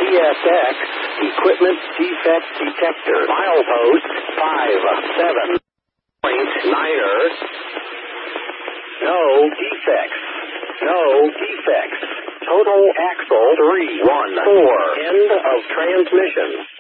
CSX Equipment Defect Detector. Milepost 57.9er. No defects. No defects. Total axle 314. End of transmission.